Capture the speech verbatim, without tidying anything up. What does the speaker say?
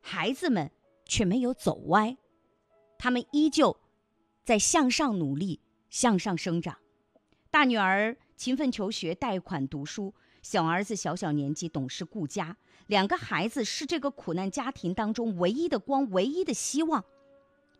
孩子们却没有走歪，他们依旧在向上努力，向上生长。大女儿勤奋求学，贷款读书，小儿子小小年纪懂事顾家，两个孩子是这个苦难家庭当中唯一的光，唯一的希望。